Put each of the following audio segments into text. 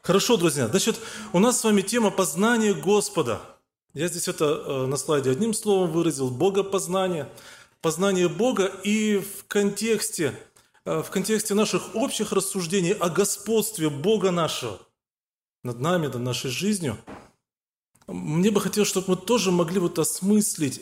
Хорошо, друзья. Значит, у нас с вами тема познания Господа. Я здесь это на слайде одним словом выразил. Богопознание. Познание Бога и в контексте наших общих рассуждений о господстве Бога нашего над нами, над нашей жизнью. Мне бы хотелось, чтобы мы тоже могли осмыслить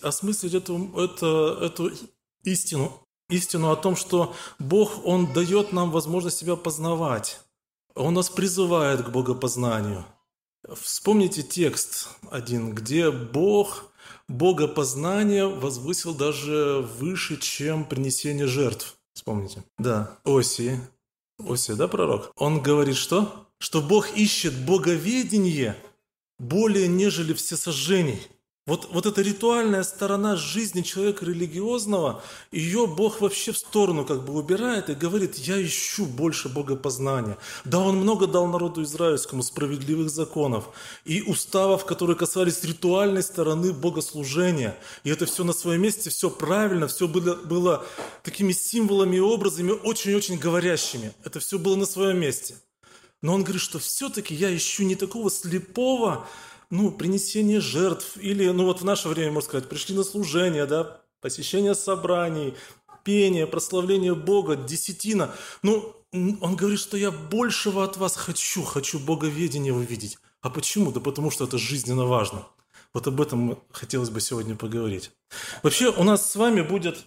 эту истину о том, что Бог, Он дает нам возможность себя познавать. Он нас призывает к богопознанию. Вспомните текст один, где Бог богопознание возвысил даже выше, чем принесение жертв. Вспомните. Да, Осия, да, пророк? Он говорит, что? Что Бог ищет боговедение более, нежели всесожжений. Вот эта ритуальная сторона жизни человека религиозного, ее Бог вообще в сторону убирает и говорит: я ищу больше богопознания. Да, Он много дал народу израильскому справедливых законов и уставов, которые касались ритуальной стороны богослужения. И это все на своем месте, все правильно, все было такими символами и образами очень-очень говорящими. Это все было на своем месте. Но Он говорит, что все-таки я ищу не такого слепого, принесение жертв, или, в наше время, можно сказать, пришли на служение, да, посещение собраний, пение, прославление Бога, десятина. Он говорит, что я большего от вас хочу боговедение увидеть. А почему? Да потому что это жизненно важно. Вот об этом хотелось бы сегодня поговорить. Вообще, у нас с вами будет,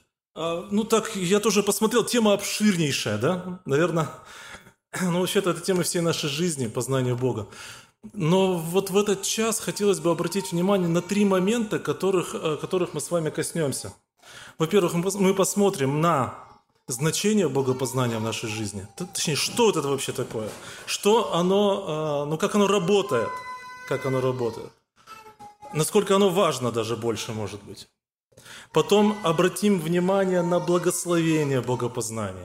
я тоже посмотрел, тема обширнейшая, да, наверное, вообще-то это тема всей нашей жизни, познание Бога. Но вот в этот час хотелось бы обратить внимание на 3 момента, которых мы с вами коснемся. Во-первых, мы посмотрим на значение богопознания в нашей жизни. Точнее, что это вообще такое? Что оно, как оно работает? Насколько оно важно даже больше, может быть. Потом обратим внимание на благословение богопознания.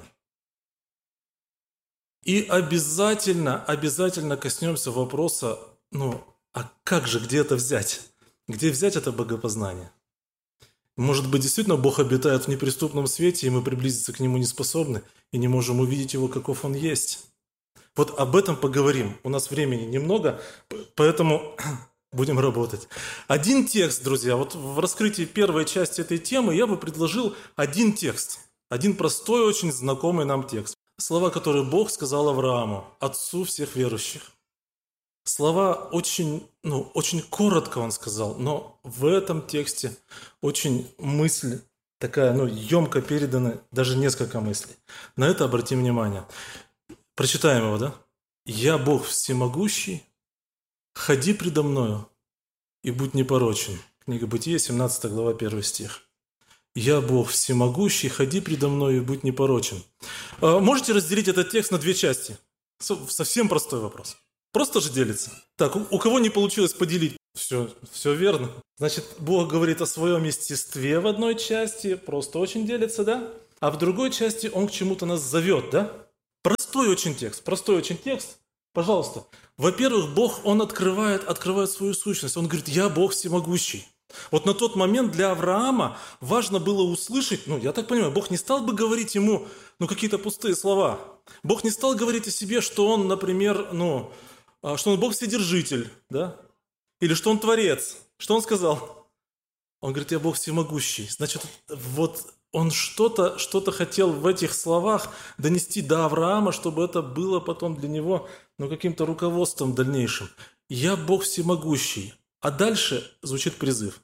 И обязательно коснемся вопроса, а как же, где это взять? Где взять это богопознание? Может быть, действительно Бог обитает в неприступном свете, и мы приблизиться к Нему не способны, и не можем увидеть Его, каков Он есть. Вот об этом поговорим. У нас времени немного, поэтому будем работать. Один текст, друзья, в раскрытии первой части этой темы я бы предложил один текст. Один простой, очень знакомый нам текст. Слова, которые Бог сказал Аврааму, отцу всех верующих. Слова очень коротко Он сказал, но в этом тексте очень мысль такая, емко передана, даже несколько мыслей. На это обратим внимание. Прочитаем его, да? «Я Бог всемогущий, ходи предо мною и будь непорочен». Книга Бытие, 17 глава, 1 стих. «Я Бог всемогущий, ходи предо мною и будь непорочен». Можете разделить этот текст на 2 части? Совсем простой вопрос. Просто же делится. Так, у кого не получилось поделить? Все верно. Значит, Бог говорит о своем естестве в одной части, просто очень делится, да? А в другой части Он к чему-то нас зовет, да? Простой очень текст. Пожалуйста. Во-первых, Бог, Он открывает свою сущность. Он говорит: «Я Бог всемогущий». Вот на тот момент для Авраама важно было услышать, я так понимаю, Бог не стал бы говорить ему, какие-то пустые слова. Бог не стал говорить о себе, что Он, например, что Он Бог Вседержитель, да? Или что Он Творец. Что Он сказал? Он говорит: «Я Бог всемогущий». Значит, Он что-то хотел в этих словах донести до Авраама, чтобы это было потом для него, каким-то руководством дальнейшим. «Я Бог всемогущий». А дальше звучит призыв.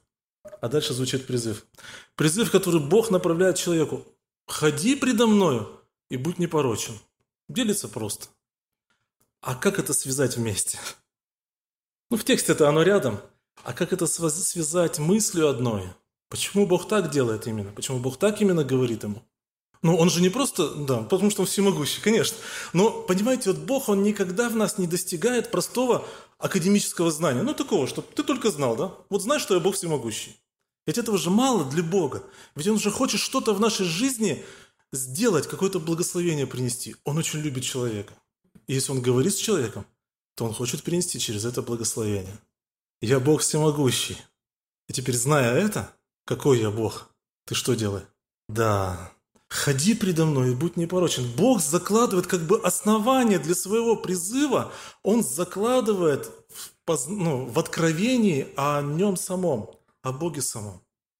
Призыв, который Бог направляет человеку. «Ходи предо мною и будь непорочен». Делится просто. А как это связать вместе? В тексте-то оно рядом. А как это связать мыслью одной? Почему Бог так делает именно? Почему Бог так именно говорит ему? Он же не просто, потому что Он всемогущий, конечно. Но, понимаете, Бог, Он никогда в нас не достигает простого академического знания. Такого, чтобы ты только знал, да? Знай, что я Бог всемогущий. Ведь этого же мало для Бога. Ведь Он же хочет что-то в нашей жизни сделать, какое-то благословение принести. Он очень любит человека. И если Он говорит с человеком, то Он хочет принести через это благословение. Я Бог всемогущий. И теперь, зная это, какой я Бог, ты что делай? Да. Ходи предо мной и будь непорочен. Бог закладывает как бы основание для своего призыва. Он закладывает в откровении о нем самом, о Боге самом.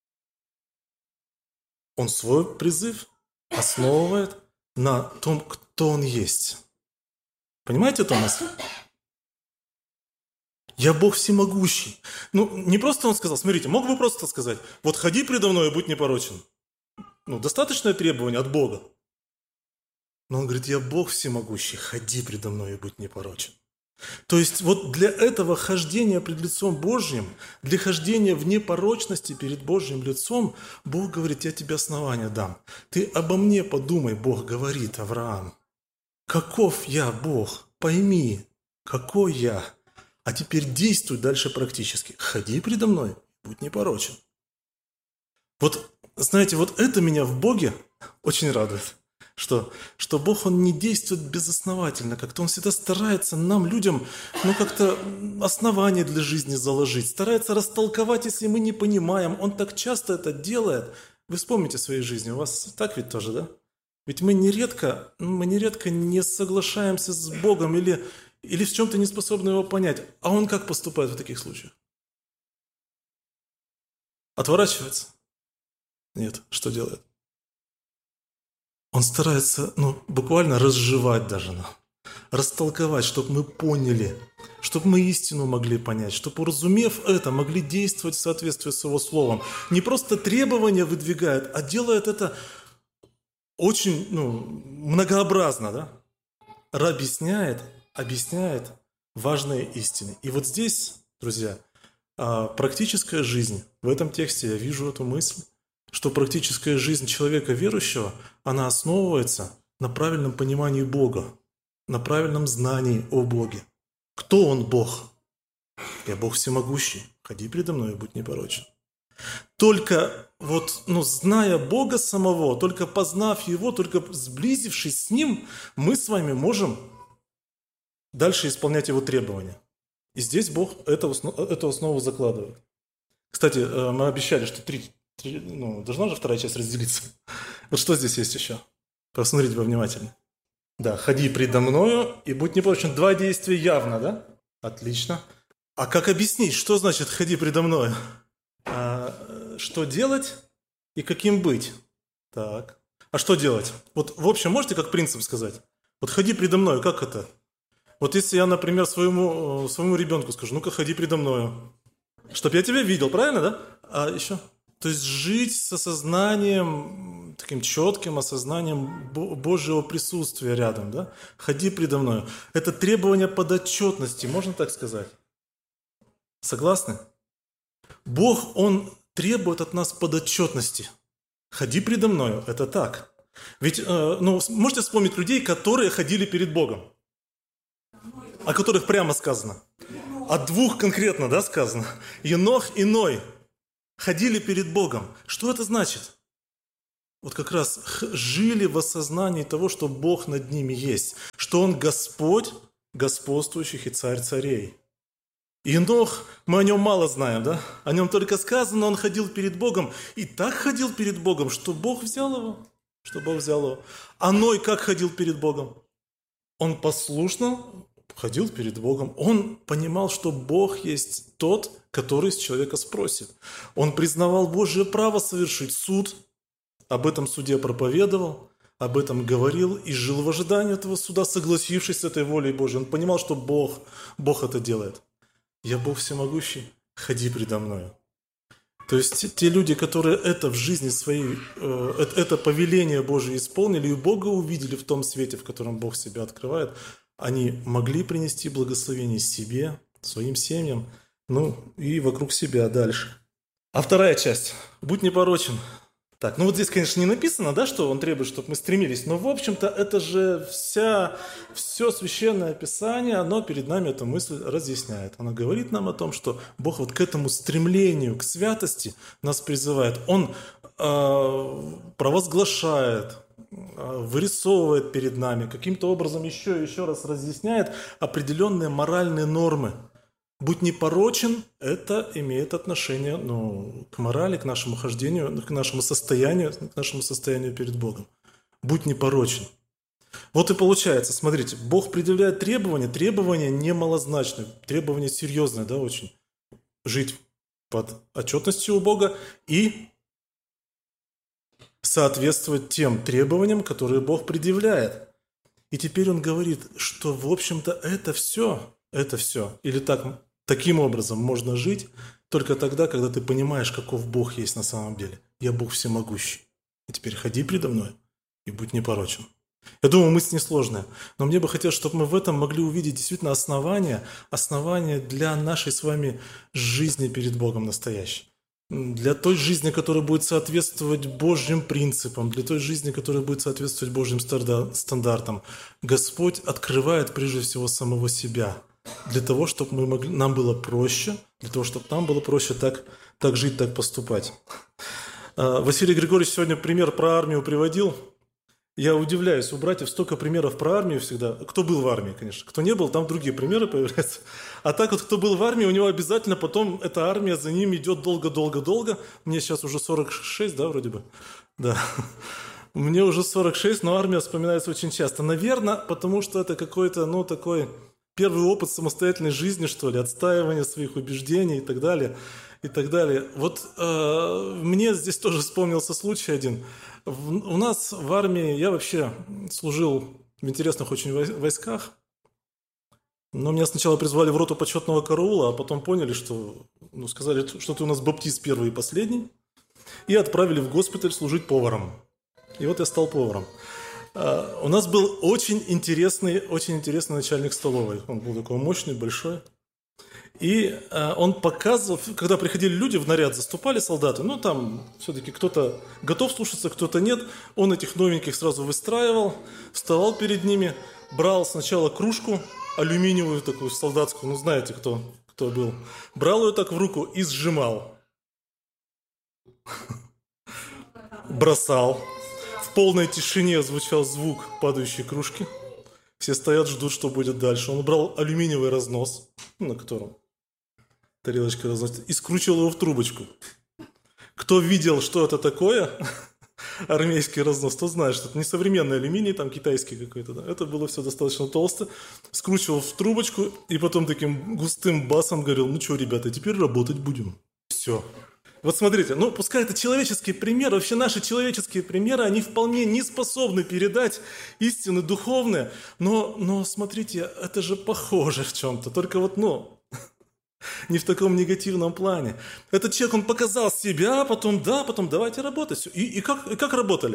Он свой призыв основывает на том, кто он есть. Понимаете, Томас? Я Бог всемогущий. Не просто он сказал, смотрите, мог бы просто сказать, вот ходи предо мной и будь непорочен. Достаточное требование от Бога. Но он говорит, я Бог всемогущий, ходи предо мной и будь непорочен. То есть вот для этого хождения пред лицом Божьим, для хождения в непорочности перед Божьим лицом, Бог говорит, я тебе основания дам. Ты обо мне подумай, Бог говорит Авраам. Каков я, Бог? Пойми, какой я. А теперь действуй дальше практически. Ходи предо мной, будь непорочен. Вот, знаете, вот это меня в Боге очень радует. Что Бог, Он не действует безосновательно, как-то Он всегда старается нам, людям, как-то основания для жизни заложить, старается растолковать, если мы не понимаем. Он так часто это делает. Вы вспомните своей жизни, у вас так ведь тоже, да? Ведь мы нередко не соглашаемся с Богом или в чем-то не способны Его понять. А Он как поступает в таких случаях? Отворачивается? Нет, что делает? Он старается, буквально разжевать даже нам, растолковать, чтобы мы поняли, чтобы мы истину могли понять, чтобы, уразумев это, могли действовать в соответствии с Его Словом. Не просто требования выдвигает, а делает это очень многообразно, да? Объясняет важные истины. И вот здесь, друзья, практическая жизнь, в этом тексте я вижу эту мысль, что практическая жизнь человека верующего, она основывается на правильном понимании Бога, на правильном знании о Боге. Кто Он Бог? Я Бог всемогущий, ходи предо мной и будь непорочен. Только зная Бога самого, только познав Его, только сблизившись с Ним, мы с вами можем дальше исполнять Его требования. И здесь Бог эту основу закладывает. Кстати, мы обещали, что должна же вторая часть разделиться. Вот что здесь есть еще? Посмотрите повнимательнее. Да, ходи предо мною и будь непорочен. 2 действия явно, да? Отлично. А как объяснить, что значит ходи предо мною? Что делать и каким быть? Так. А что делать? Вот в общем, можете как принцип сказать? Вот ходи предо мною, как это? Вот если я, например, своему ребенку скажу, ну-ка ходи предо мною, чтоб я тебя видел, правильно, да? А еще? То есть жить с осознанием, таким четким осознанием Божьего присутствия рядом, да? Ходи предо мною. Это требование подотчетности, можно так сказать? Согласны? Бог, Он требует от нас подотчетности. Ходи предо мною, это так. Ведь, можете вспомнить людей, которые ходили перед Богом? О которых прямо сказано. О 2 конкретно, да, сказано? Енох и Ной ходили перед Богом. Что это значит? Вот как раз жили в осознании того, что Бог над ними есть. Что Он Господь господствующих и Царь царей. Енох, мы о нем мало знаем, да? О нем только сказано, он ходил перед Богом. И так ходил перед Богом, что Бог взял его. А Ной как ходил перед Богом? Он послушно ходил перед Богом. Он понимал, что Бог есть тот, который с человека спросит. Он признавал Божье право совершить суд. Об этом суде проповедовал, об этом говорил и жил в ожидании этого суда, согласившись с этой волей Божьей. Он понимал, что Бог это делает. Я Бог всемогущий, ходи предо мною. То есть те люди, которые это в жизни своей, это повеление Божие исполнили и Бога увидели в том свете, в котором Бог себя открывает, они могли принести благословение себе, своим семьям, и вокруг себя дальше. А вторая часть. Будь непорочен. Так, вот здесь, конечно, не написано, да, что он требует, чтобы мы стремились, но, в общем-то, это же все Священное Писание, оно перед нами эту мысль разъясняет. Оно говорит нам о том, что Бог вот к этому стремлению, к святости нас призывает. Он провозглашает, вырисовывает перед нами, каким-то образом еще и еще раз разъясняет определенные моральные нормы. Будь непорочен, это имеет отношение к морали, к нашему хождению, к нашему состоянию перед Богом. будь непорочен. Вот и получается, смотрите, Бог предъявляет требования не малозначные, требования серьезные, да, очень. Жить под отчетностью у Бога и соответствовать тем требованиям, которые Бог предъявляет. И теперь он говорит, что, в общем-то, это все, или таким образом можно жить только тогда, когда ты понимаешь, каков Бог есть на самом деле. Я Бог всемогущий. И теперь ходи предо мной и будь непорочен. Я думаю, мысль несложная, но мне бы хотелось, чтобы мы в этом могли увидеть действительно основания для нашей с вами жизни перед Богом настоящей. Для той жизни, которая будет соответствовать Божьим принципам, для той жизни, которая будет соответствовать Божьим стандартам. Господь открывает прежде всего самого себя, для того, чтобы нам было проще, так жить, так поступать. Василий Григорьевич сегодня пример про армию приводил. Я удивляюсь, у братьев столько примеров про армию всегда. Кто был в армии, конечно. Кто не был, там другие примеры появляются. А так вот, кто был в армии, у него обязательно потом эта армия за ним идет долго-долго-долго. Мне сейчас уже 46, да, вроде бы? Да. Мне уже 46, но армия вспоминается очень часто. Наверное, потому что это какой-то, такой первый опыт самостоятельной жизни, что ли, отстаивания своих убеждений и так далее. И так далее. Вот мне здесь тоже вспомнился случай один. У нас в армии, я вообще служил в интересных очень войсках, но меня сначала призвали в роту почетного караула, а потом поняли, что, сказали, что ты у нас баптист первый и последний, и отправили в госпиталь служить поваром. И вот я стал поваром. У нас был очень интересный начальник столовой. Он был такой мощный, большой. И он показывал, когда приходили люди в наряд, заступали солдаты, там все-таки кто-то готов слушаться, кто-то нет. Он этих новеньких сразу выстраивал, вставал перед ними, брал сначала кружку, алюминиевую такую солдатскую, знаете, кто был. Брал ее так в руку и сжимал. Бросал. В полной тишине звучал звук падающей кружки. Все стоят, ждут, что будет дальше. Он брал алюминиевый разнос, на котором тарелочка разносит, и скручивал его в трубочку. Кто видел, что это такое, армейский разнос, тот знает, что это не современный алюминий, там китайский какой-то. Да? Это было все достаточно толсто. Скручивал в трубочку и потом таким густым басом говорил, что, ребята, теперь работать будем. Все. Вот смотрите, пускай это человеческий пример, вообще наши человеческие примеры, они вполне не способны передать истины духовные, но смотрите, это же похоже в чем-то, только не в таком негативном плане. Этот человек, он показал себя, потом давайте работать. И как работали?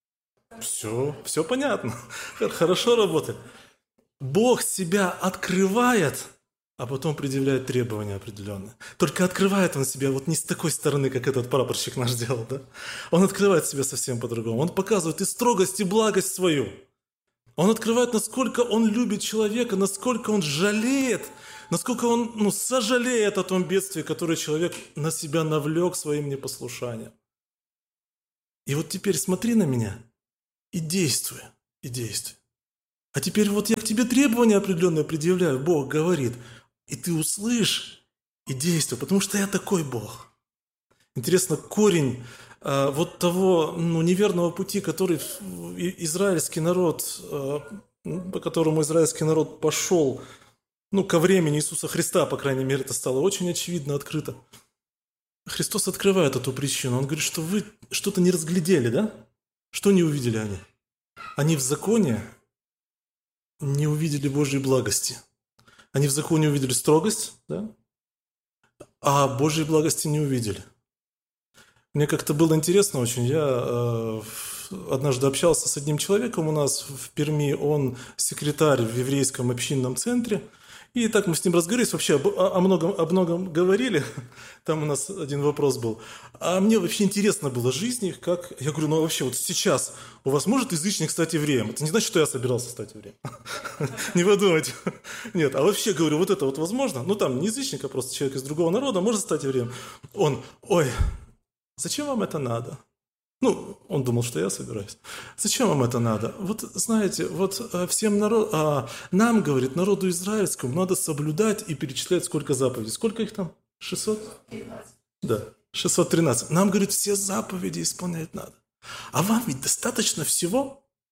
Все понятно, хорошо работали. Бог себя открывает, а потом предъявляет требования определенные. Только открывает он себя не с такой стороны, как этот прапорщик наш делал, да? Он открывает себя совсем по-другому. Он показывает и строгость, и благость свою. Он открывает, насколько он любит человека, насколько он жалеет, насколько он сожалеет о том бедствии, которое человек на себя навлек своим непослушанием. И вот теперь смотри на меня и действуй, А теперь я к тебе требования определенные предъявляю, Бог говорит, и ты услышь и действуй, потому что я такой Бог. Интересно, корень того неверного пути, который израильский народ, по которому израильский народ пошел, ко времени Иисуса Христа, по крайней мере, это стало очень очевидно, открыто. Христос открывает эту причину. Он говорит, что вы что-то не разглядели, да? Что не увидели они? Они в законе не увидели Божьей благости. Они в законе увидели строгость, да? А Божьей благости не увидели. Мне как-то было интересно очень. Я однажды общался с одним человеком у нас в Перми. Он секретарь в еврейском общинном центре. И так мы с ним разговаривались, вообще о многом говорили. Там у нас один вопрос был. А мне вообще интересно было жизнь их, как... Я говорю, вообще сейчас у вас может язычник стать евреем? Это не значит, что я собирался стать евреем. Не подумайте. Нет, а вообще, говорю, это возможно? Там не язычник, а просто человек из другого народа может стать евреем. Он, зачем вам это надо? Он думал, что я собираюсь. Зачем вам это надо? Знаете, всем нам, говорит, народу израильскому надо соблюдать и перечислять, сколько заповедей. Сколько их там? 600? 613. Да, 613. Нам, говорит, все заповеди исполнять надо. А вам ведь достаточно всего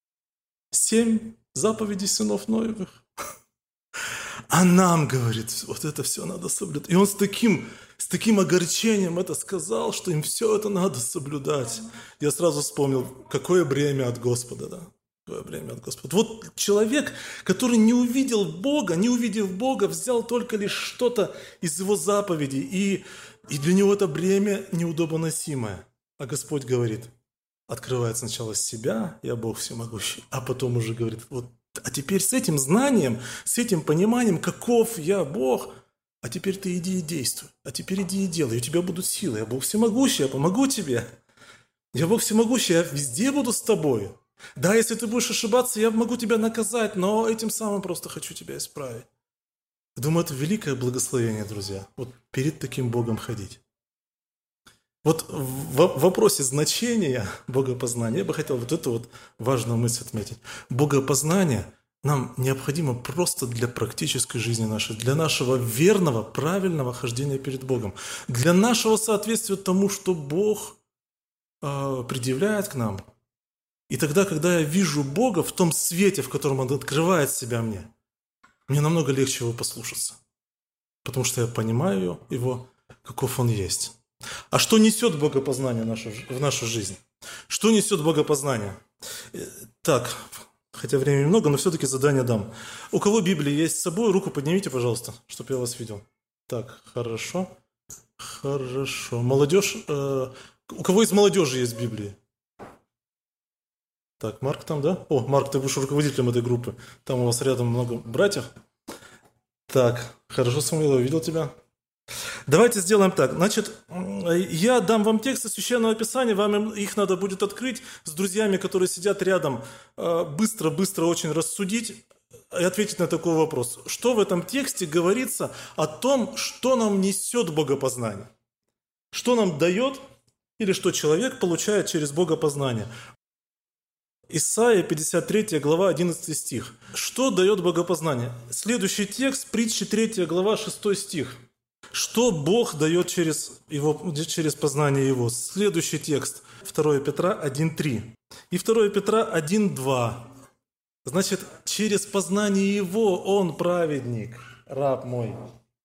7 заповедей сынов Ноевых. А нам, говорит, вот это все надо соблюдать. И он с таким огорчением это сказал, что им все это надо соблюдать. Я сразу вспомнил, какое бремя от Господа, да? Какое бремя от Господа. Вот человек, который не увидел Бога, не увидев Бога, взял только лишь что-то из его заповедей, и для него это бремя неудобоносимое. А Господь говорит, открывает сначала себя, я Бог всемогущий, а потом уже говорит, вот, а теперь с этим знанием, с этим пониманием, каков я Бог, а теперь ты иди и действуй, а теперь иди и делай, у тебя будут силы, я Бог всемогущий, я помогу тебе, я Бог всемогущий, я везде буду с тобой. Да, если ты будешь ошибаться, я могу тебя наказать, но этим самым просто хочу тебя исправить. Думаю, это великое благословение, друзья, вот перед таким Богом ходить. Вот в вопросе значения богопознания я бы хотел вот эту вот важную мысль отметить. Богопознание нам необходимо просто для практической жизни нашей, для нашего верного, правильного хождения перед Богом, для нашего соответствия тому, что Бог предъявляет к нам. И тогда, когда я вижу Бога в том свете, в котором Он открывает себя мне намного легче Его послушаться, потому что я понимаю Его, каков Он есть. А что несет богопознание в нашу жизнь? Что несет богопознание? Так, хотя времени много, но все-таки задание дам. У кого Библия есть с собой, руку поднимите, пожалуйста, чтобы я вас видел. Так, хорошо. Хорошо. Молодежь. У кого из молодежи есть Библия? Так, Марк там, да? О, Марк, ты будешь руководителем этой группы. Там у вас рядом много братьев. Так, хорошо, Самуил, я видел тебя. Давайте сделаем так. Значит, я дам вам тексты Священного Писания, вам их надо будет открыть с друзьями, которые сидят рядом, быстро очень рассудить и ответить на такой вопрос. Что в этом тексте говорится о том, что нам несет богопознание? Что нам дает или что человек получает через богопознание? Исайя 53 глава 11 стих. Что дает богопознание? Следующий текст, притчи 3 глава 6 стих. Что Бог дает через познание Его? Следующий текст. 2 Петра 1.3. И 2 Петра 1.2. Значит, через познание Его Он праведник, раб мой.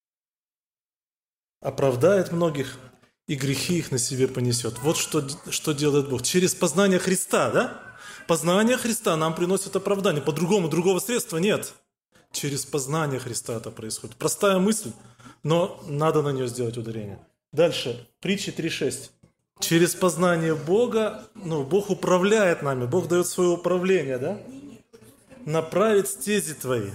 Оправдает многих, и грехи их на себе понесет. Вот что делает Бог. Через познание Христа, да? Познание Христа нам приносит оправдание. По-другому, другого средства нет. Через познание Христа это происходит. Простая мысль, но надо на нее сделать ударение. Дальше, притчи 3.6. Через познание Бога, Бог управляет нами, Бог дает свое управление, да? Направит стези твои.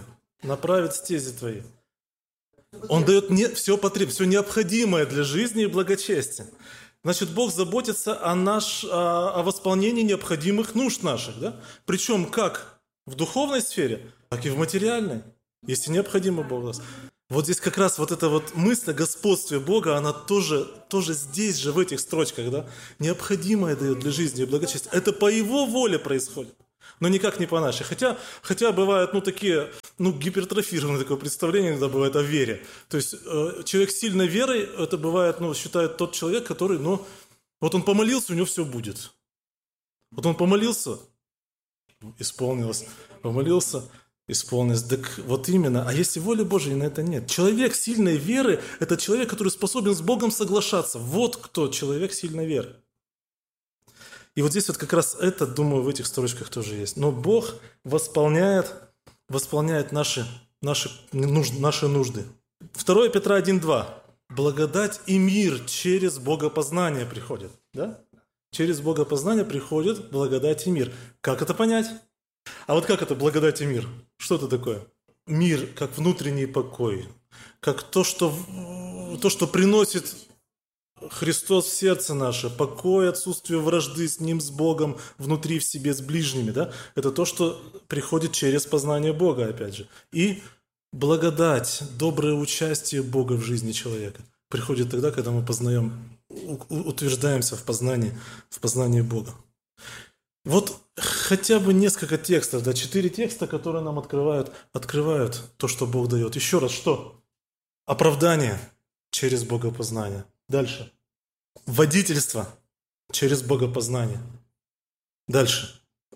Он дает все необходимое для жизни и благочестия. Значит, Бог заботится о восполнении необходимых нужд наших, да? Причем как в духовной сфере, так и в материальной, если необходимо Бог даст. Вот здесь как раз вот эта вот мысль о господстве Бога, она тоже здесь же, в этих строчках, да? Необходимое дает для жизни и благочестия. Это по Его воле происходит, но никак не по нашей. Хотя бывают, такие, гипертрофированные такое представление иногда бывает о вере. То есть человек с сильной верой, это бывает, считает тот человек, который, вот он помолился, у него все будет. Вот он помолился, исполнилось, помолился, исполнилось. Так вот именно. А если воля Божьей на это нет? Человек сильной веры – это человек, который способен с Богом соглашаться. Вот кто человек сильной веры. И вот здесь вот как раз это, думаю, в этих строчках тоже есть. Но Бог восполняет наши нужды. 2 Петра 1.2. Благодать и мир через богопознание приходят. Да? Через богопознание приходит благодать и мир. Как это понять? А вот как это благодать и мир? Что это такое? Мир как внутренний покой, как то, что приносит Христос в сердце наше, покой, отсутствие вражды с Ним, с Богом, внутри в себе, с ближними. Да? Это то, что приходит через познание Бога, опять же. И благодать, доброе участие Бога в жизни человека приходит тогда, когда мы утверждаемся в познании Бога. Вот хотя бы несколько текстов, 4 текста, которые нам открывают то, что Бог дает. Еще раз, что? Оправдание через богопознание. Дальше. Водительство через богопознание. Дальше.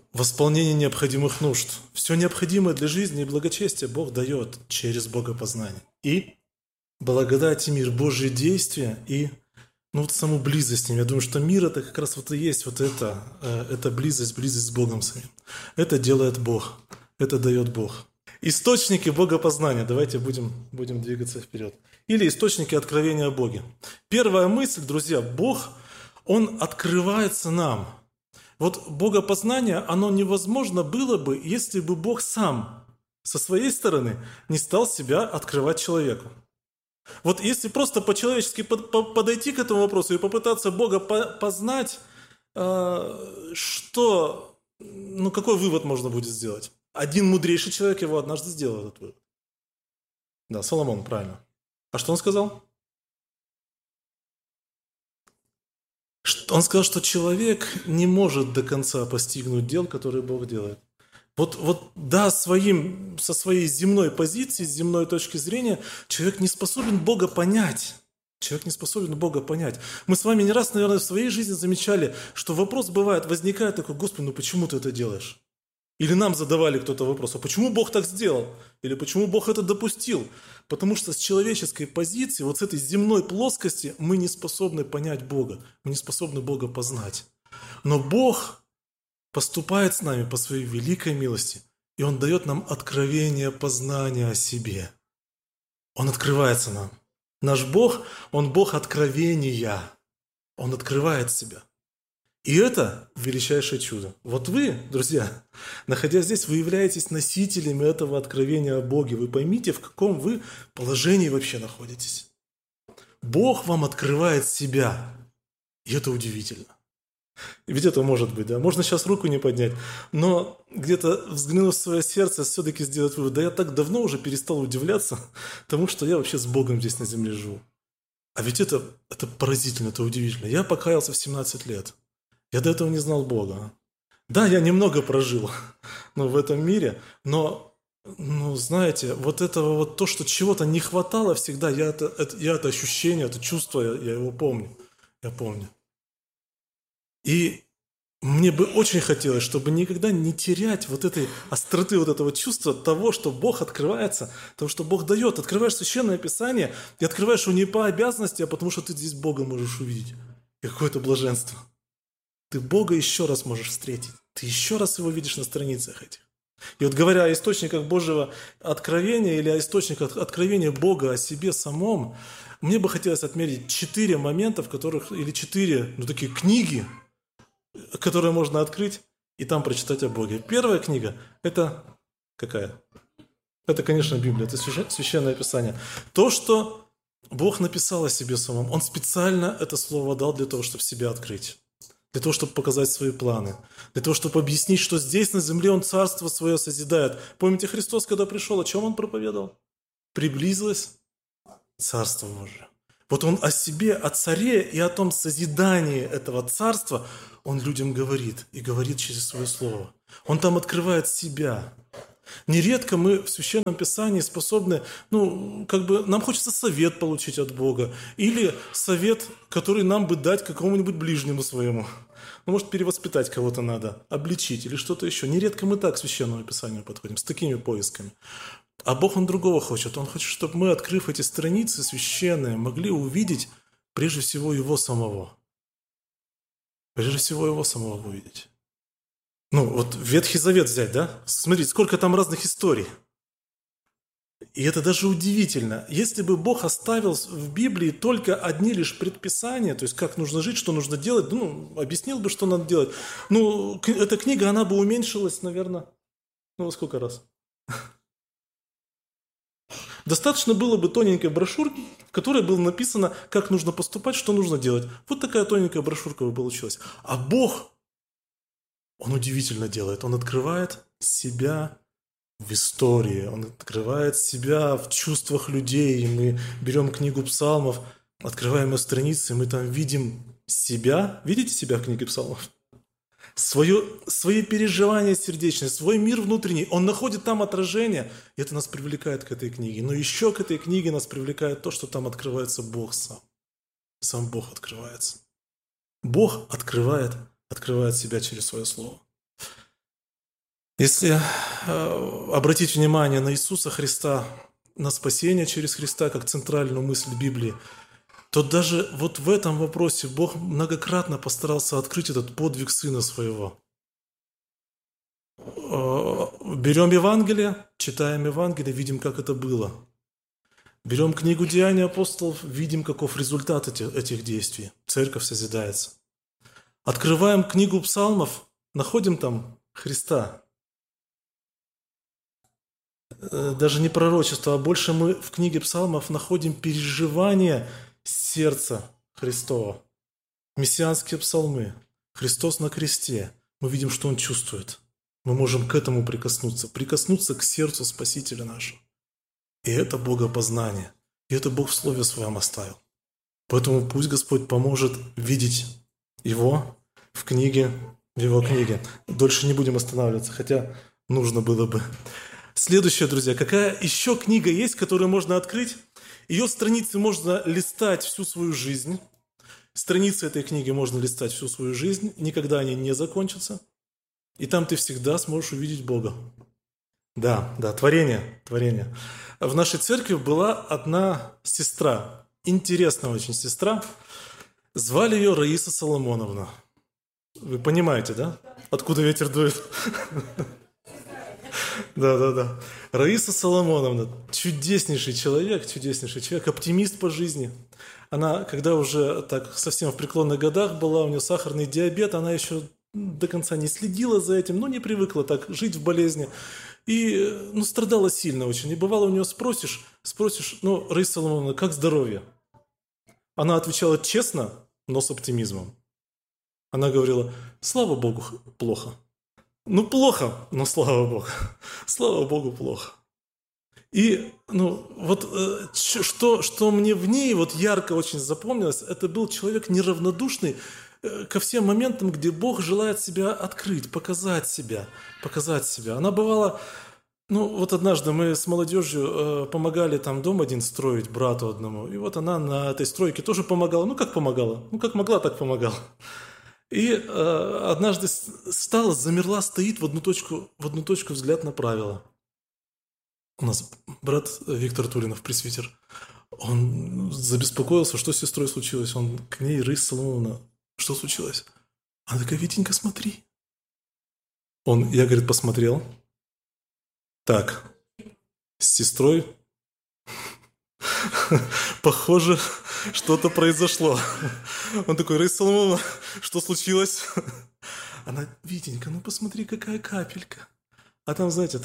восполнение необходимых нужд. Все необходимое для жизни и благочестия Бог дает через богопознание. И благодать и мир, Божьи действия и вот саму близость с Ним. Я думаю, что мир это как раз вот и есть вот это близость с Богом самим. Это делает Бог, это дает Бог. Источники богопознания. Давайте будем двигаться вперед. Или источники откровения о Боге. Первая мысль, друзья, Бог, Он открывается нам. Вот богопознание, оно невозможно было бы, если бы Бог сам со своей стороны не стал себя открывать человеку. Вот если просто по-человечески подойти к этому вопросу и попытаться Бога познать, какой вывод можно будет сделать? Один мудрейший человек его однажды сделал, этот вывод. Да, Соломон, правильно. А что он сказал? Он сказал, что человек не может до конца постигнуть дел, которые Бог делает. Да, со своей земной позиции, с земной точки зрения, человек не способен Бога понять. Человек не способен Бога понять. Мы с вами не раз, наверное, в своей жизни замечали, что вопрос возникает такой: Господи, почему ты это делаешь? Или нам задавали кто-то вопрос: а почему Бог так сделал? Или почему Бог это допустил? Потому что с человеческой позиции, вот с этой земной плоскости, мы не способны понять Бога. Мы не способны Бога познать. Но Бог поступает с нами по своей великой милости, и Он дает нам откровение познания о себе. Он открывается нам. Наш Бог, Он Бог откровения. Он открывает себя. И это величайшее чудо. Вот вы, друзья, находясь здесь, вы являетесь носителями этого откровения о Боге. Вы поймите, в каком вы положении вообще находитесь. Бог вам открывает себя. И это удивительно. Ведь это может быть, да. Можно сейчас руку не поднять, но где-то взглянув в свое сердце, все-таки сделать вывод: да я так давно уже перестал удивляться тому, что я вообще с Богом здесь на земле живу. А ведь это поразительно, это удивительно. Я покаялся в 17 лет. Я до этого не знал Бога. Да, я немного прожил в этом мире, но, знаете, то, что чего-то не хватало всегда, я это ощущение, это чувство, я его помню. Я помню. И мне бы очень хотелось, чтобы никогда не терять вот этой остроты, вот этого чувства того, что Бог открывается, того, что Бог дает. Открываешь Священное Писание и открываешь его не по обязанности, а потому что ты здесь Бога можешь увидеть. И какое-то блаженство. Ты Бога еще раз можешь встретить. Ты еще раз его видишь на страницах этих. И вот говоря о источниках Божьего откровения или о источниках откровения Бога о себе самом, мне бы хотелось отметить 4 момента, или 4 такие книги, которые можно открыть и там прочитать о Боге. Первая книга – это какая? Это, конечно, Библия, это Священное Писание. То, что Бог написал о себе самом, Он специально это слово дал для того, чтобы себя открыть. Для того, чтобы показать свои планы. Для того, чтобы объяснить, что здесь на земле Он царство свое созидает. Помните, Христос, когда пришел, о чем Он проповедовал? Приблизилось Царство Божие. Вот Он о себе, о царе и о том созидании этого царства Он людям говорит. И говорит через свое слово. Он там открывает себя. Нередко мы в Священном Писании способны, нам хочется совет получить от Бога. Или совет, который нам бы дать какому-нибудь ближнему своему. Может, перевоспитать кого-то надо, обличить или что-то еще. Нередко мы так к Священному Писанию подходим, с такими поисками. А Бог, Он другого хочет. Он хочет, чтобы мы, открыв эти страницы священные, могли увидеть прежде всего Его самого. Прежде всего Его самого увидеть. Ветхий Завет взять, да? Смотрите, сколько там разных историй. И это даже удивительно. Если бы Бог оставил в Библии только одни лишь предписания, то есть как нужно жить, что нужно делать, объяснил бы, что надо делать. Эта книга, она бы уменьшилась, наверное, во сколько раз? Достаточно было бы тоненькой брошюрки, в которой было написано, как нужно поступать, что нужно делать. Вот такая тоненькая брошюрка бы получилась. А Бог... Он удивительно делает. Он открывает себя в истории. Он открывает себя в чувствах людей. И мы берем книгу псалмов, открываем ее страницы, и мы там видим себя. Видите себя в книге псалмов? Свои переживания сердечные, свой мир внутренний. Он находит там отражение. И это нас привлекает к этой книге. Но еще к этой книге нас привлекает то, что там открывается Бог сам. Сам Бог открывается. Бог открывает себя через свое слово. Если обратить внимание на Иисуса Христа, на спасение через Христа, как центральную мысль Библии, то даже вот в этом вопросе Бог многократно постарался открыть этот подвиг Сына Своего. Берем Евангелие, читаем Евангелие, видим, как это было. Берем книгу «Деяния апостолов», видим, каков результат этих действий. Церковь созидается. Открываем книгу псалмов, находим там Христа. Даже не пророчество, а больше мы в книге псалмов находим переживания сердца Христова. Мессианские псалмы. Христос на кресте. Мы видим, что Он чувствует. Мы можем к этому прикоснуться к сердцу Спасителя нашего. И это богопознание. И это Бог в Слове Своем оставил. Поэтому пусть Господь поможет видеть Его в книге, в Его книге. Дольше не будем останавливаться, хотя нужно было бы. Следующее, друзья. Какая еще книга есть, которую можно открыть? Ее страницы можно листать всю свою жизнь. Страницы этой книги можно листать всю свою жизнь. Никогда они не закончатся. И там ты всегда сможешь увидеть Бога. Да, творение. В нашей церкви была одна сестра, интересная очень сестра. Звали ее Раиса Соломоновна. Вы понимаете, да? Откуда ветер дует? Да. Раиса Соломоновна, чудеснейший человек, оптимист по жизни. Она, когда уже так совсем в преклонных годах была, у нее сахарный диабет, она еще до конца не следила за этим, не привыкла так жить в болезни. И, страдала сильно очень. И бывало у нее спросишь, Раиса Соломоновна, как здоровье? Она отвечала честно, но с оптимизмом. Она говорила, слава Богу, плохо. Плохо, но слава Богу. Слава Богу, плохо. И, что мне в ней ярко очень запомнилось, это был человек неравнодушный ко всем моментам, где Бог желает себя открыть, показать себя. Она бывала, однажды мы с молодежью помогали там дом один строить брату одному, и она на этой стройке тоже помогала. Как помогала? Как могла, так помогала. И однажды замерла, стоит, в одну точку взгляд направила. У нас брат Виктор Туринов, пресвитер, он забеспокоился, что с сестрой случилось. Он к ней, Раиса Соломоновна, что случилось? Она такая, Витенька, смотри. Я, говорит, посмотрел. Так, с сестрой, похоже, что-то произошло. Он такой, Раиса Соломоновна, что случилось? Она, Витенька, посмотри, какая капелька. А там, знаете,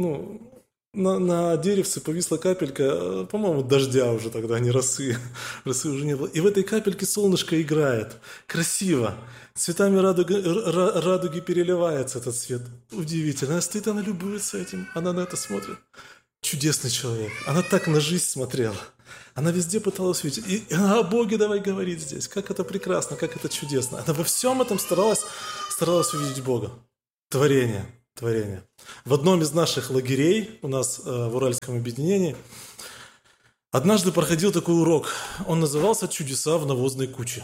на деревце повисла капелька, по-моему, дождя уже тогда, а не росы. Росы уже не было. И в этой капельке солнышко играет. Красиво. Цветами радуги переливается этот цвет. Удивительно. Она стоит, она любуется этим. Она на это смотрит. Чудесный человек. Она так на жизнь смотрела. Она везде пыталась увидеть. И она о Боге давай говорить здесь. Как это прекрасно, как это чудесно. Она во всем этом старалась увидеть Бога. Творение. В одном из наших лагерей, у нас в Уральском объединении, однажды проходил такой урок. Он назывался «Чудеса в навозной куче».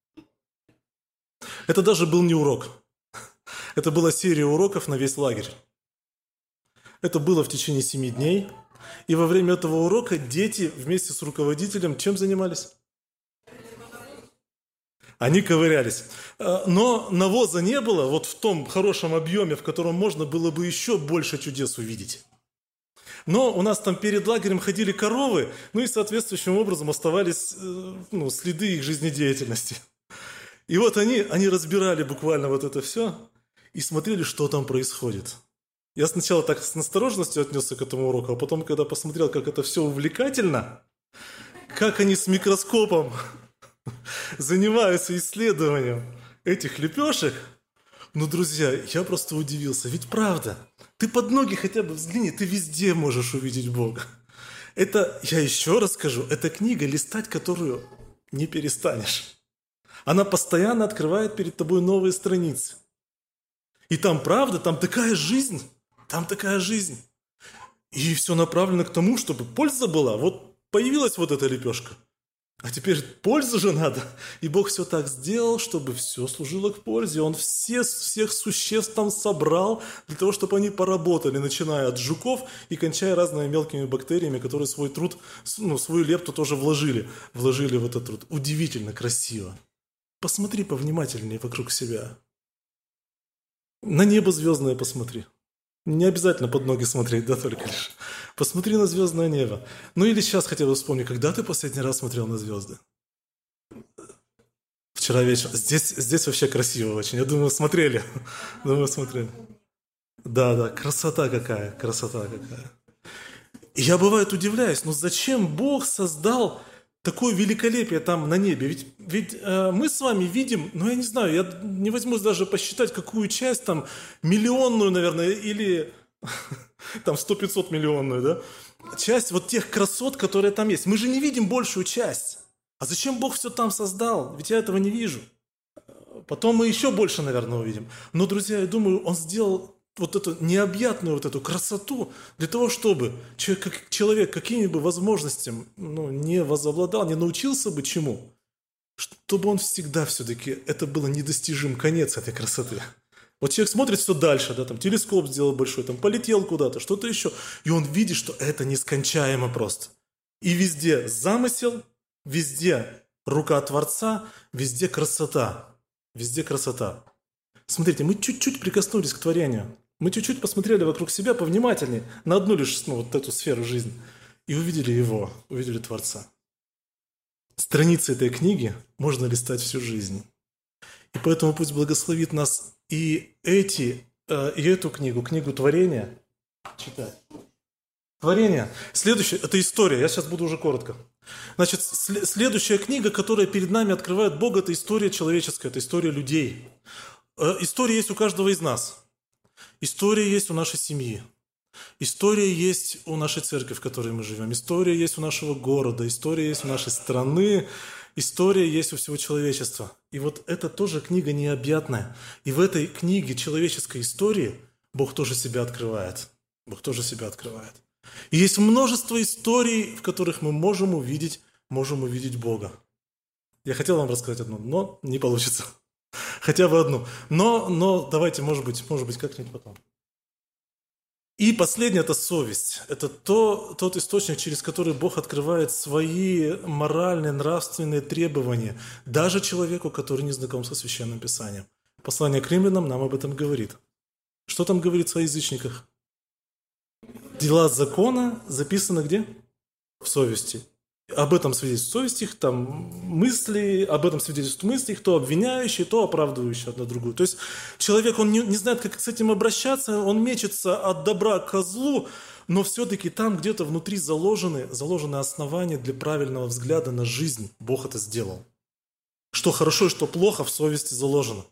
Это даже был не урок. Это была серия уроков на весь лагерь. Это было в течение 7 дней. И во время этого урока дети вместе с руководителем чем занимались? Они ковырялись. Но навоза не было в том хорошем объеме, в котором можно было бы еще больше чудес увидеть. Но у нас там перед лагерем ходили коровы, и соответствующим образом оставались следы их жизнедеятельности. И они разбирали буквально это все и смотрели, что там происходит. Я сначала так с настороженностью отнесся к этому уроку, а потом, когда посмотрел, как это все увлекательно, как они с микроскопом занимаются исследованием этих лепешек, друзья, я просто удивился. Ведь правда, ты под ноги хотя бы взгляни, ты везде можешь увидеть Бога. Это, я еще раз скажу, это книга, листать которую не перестанешь. Она постоянно открывает перед тобой новые страницы. И там правда, там такая жизнь. И все направлено к тому, чтобы польза была. Появилась эта лепешка. А теперь пользу же надо. И Бог все так сделал, чтобы все служило к пользе. Он всех существ там собрал для того, чтобы они поработали, начиная от жуков и кончая разными мелкими бактериями, которые свой труд, свою лепту тоже вложили в этот труд. Удивительно красиво. Посмотри повнимательнее вокруг себя. На небо звездное посмотри. Не обязательно под ноги смотреть, да, только лишь. Посмотри на звездное небо. Ну или сейчас хотя бы вспомни, когда ты последний раз смотрел на звезды? Вчера вечером. Здесь вообще красиво очень. Я думаю, смотрели. Думаю, смотрели. Да, да, красота какая, красота какая. И я бывает удивляюсь, но зачем Бог создал такое великолепие там на небе? Ведь мы с вами видим, ну я не знаю, я не возьмусь даже посчитать, какую часть там, миллионную, наверное, или там 100-500 миллионную, да? Часть вот тех красот, которые там есть. Мы же не видим большую часть. А зачем Бог все там создал? Ведь я этого не вижу. Потом мы еще больше, наверное, увидим. Но, друзья, я думаю, Он сделал вот эту необъятную вот эту красоту для того, чтобы человек какими бы возможностями не возобладал, не научился бы чему, чтобы он всегда все-таки, это было недостижим конец этой красоты. Вот человек смотрит все дальше, да, там телескоп сделал большой, там полетел куда-то, что-то еще, и он видит, что это нескончаемо просто. И везде замысел, везде рука Творца, везде красота. Везде красота. Смотрите, мы чуть-чуть прикоснулись к творению. Мы чуть-чуть посмотрели вокруг себя повнимательнее на одну лишь вот эту сферу жизни. И увидели Его, увидели Творца. Страницы этой книги можно листать всю жизнь. И поэтому пусть благословит нас и эту книгу, книгу творения, читать. Творение. Следующее, это история. Я сейчас буду уже коротко. Значит, следующая книга, которая перед нами открывает Бога, это история человеческая, это история людей. История есть у каждого из нас. История есть у нашей семьи. История есть у нашей церкви, в которой мы живем. История есть у нашего города. История есть у нашей страны. История есть у всего человечества. И вот это тоже книга необъятная. И в этой книге человеческой истории Бог тоже себя открывает. Бог тоже себя открывает. И есть множество историй, в которых мы можем увидеть Бога. Я хотел вам рассказать одну, но не получится. Хотя бы одну. Но давайте, может быть, как-нибудь потом. И последнее – это совесть. Это тот источник, через который Бог открывает свои моральные, нравственные требования даже человеку, который не знаком со Священным Писанием. Послание к римлянам нам об этом говорит. Что там говорится о язычниках? Дела закона записаны где? В совести. Об этом свидетельствует совесть их, там мысли, об этом свидетельствуют мысли их, то обвиняющие, то оправдывающие одна другую. То есть человек, он не знает, как с этим обращаться, он мечется от добра к злу, но все-таки там где-то внутри заложены основания для правильного взгляда на жизнь. Бог это сделал. Что хорошо и что плохо в совести заложено.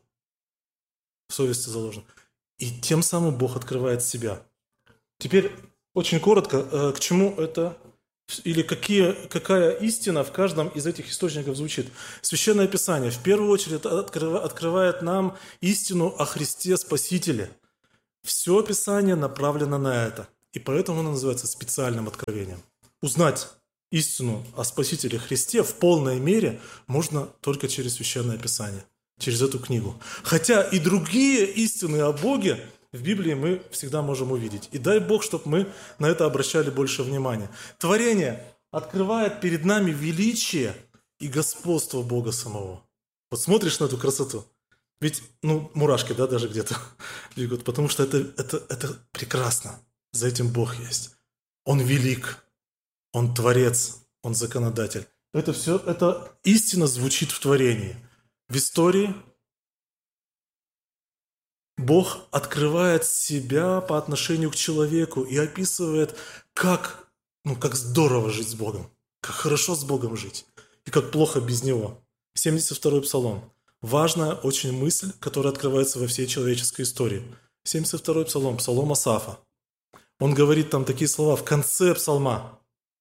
В совести заложено. И тем самым Бог открывает себя. Теперь очень коротко, к чему это, или какая истина в каждом из этих источников звучит. Священное Писание в первую очередь открывает нам истину о Христе Спасителе. Все Писание направлено на это, и поэтому оно называется специальным откровением. Узнать истину о Спасителе Христе в полной мере можно только через Священное Писание, через эту книгу. Хотя и другие истины о Боге в Библии мы всегда можем увидеть. И дай Бог, чтобы мы на это обращали больше внимания. Творение открывает перед нами величие и господство Бога самого. Вот смотришь на эту красоту, ведь, мурашки, да, даже где-то бегут, потому что это прекрасно. За этим Бог есть. Он велик, Он творец, Он законодатель. Это истина звучит в творении. В истории Бог открывает себя по отношению к человеку и описывает, как здорово жить с Богом, как хорошо с Богом жить и как плохо без Него. 72-й Псалом. Важная очень мысль, которая открывается во всей человеческой истории. 72-й Псалом, Псалом Асафа. Он говорит там такие слова в конце Псалма.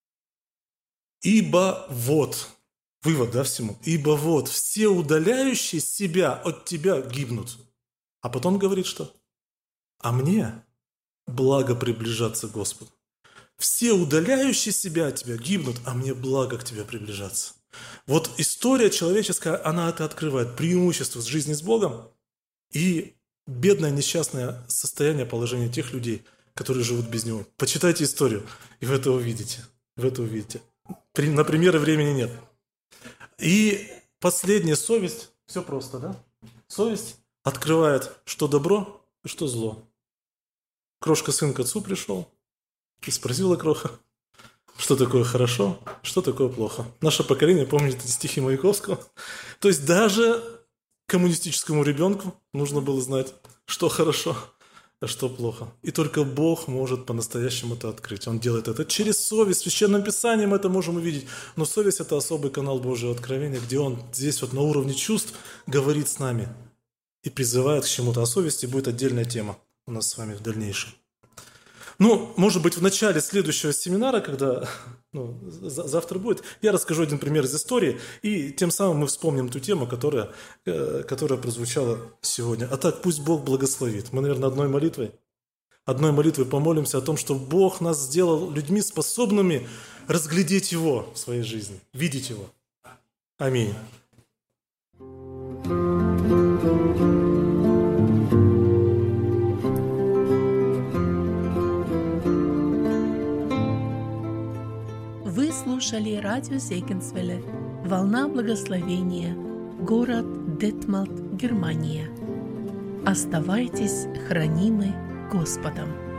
«Ибо вот», вывод, да, всему, «ибо вот все удаляющие себя от тебя гибнут». А потом говорит что? «А мне благо приближаться к Господу». Все удаляющие себя от тебя гибнут, а мне благо к тебе приближаться. Вот история человеческая, она это открывает. Преимущество жизни с Богом и бедное, несчастное состояние, положение тех людей, которые живут без Него. Почитайте историю, и вы это увидите. Вы это увидите. На примеры времени нет. И последняя совесть. Все просто, да? Совесть открывает, что добро и что зло. Крошка сын к отцу пришел и спросила кроха, что такое хорошо, что такое плохо. Наше поколение помнит эти стихи Маяковского. То есть даже коммунистическому ребенку нужно было знать, что хорошо, а что плохо. И только Бог может по-настоящему это открыть. Он делает это через совесть. В Священном Писании мы это можем увидеть. Но совесть – это особый канал Божьего откровения, где Он здесь вот на уровне чувств говорит с нами и призывает к чему-то. О совести будет отдельная тема у нас с вами в дальнейшем. Ну, может быть, в начале следующего семинара, когда завтра будет, я расскажу один пример из истории, и тем самым мы вспомним ту тему, которая прозвучала сегодня. А так, пусть Бог благословит. Мы, наверное, одной молитвой помолимся о том, что Бог нас сделал людьми, способными разглядеть Его в своей жизни, видеть Его. Аминь. Вы слушали радио Зегенсвелле «Волна благословения», город Детмалт, Германия. Оставайтесь хранимы Господом.